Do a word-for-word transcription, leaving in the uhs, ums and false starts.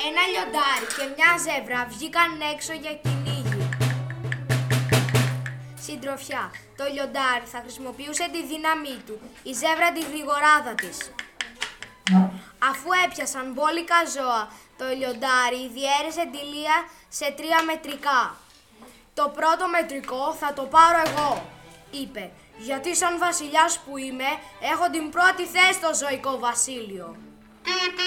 Ένα λιοντάρι και μια ζεύρα βγήκαν έξω για κυνήγι. Συντροφιά. Το λιοντάρι θα χρησιμοποιούσε τη δύναμή του, η ζεύρα τη γρηγοράδα της. Αφού έπιασαν μπόλικα ζώα, το λιοντάρι διέρεσε τη λία σε τρία μετρικά. «Το πρώτο μετρικό θα το πάρω εγώ», είπε, «γιατί σαν βασιλιάς που είμαι, έχω την πρώτη θέση στο ζωικό βασίλειο».